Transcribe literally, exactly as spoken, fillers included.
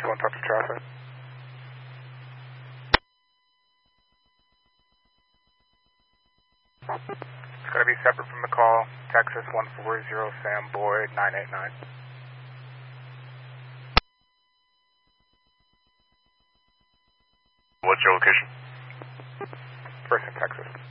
two one, talk to traffic. It's going to be separate from the call. Texas one four zero, Sam Boyd, nine eight nine. What's your location? First in Texas.